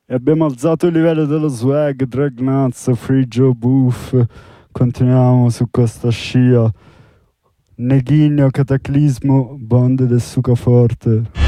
E abbiamo alzato il livello dello swag, Drag Nuts, Free Joe Booth. Continuiamo su questa scia. Neghigno, Cataclismo, Bande del Sucaforte.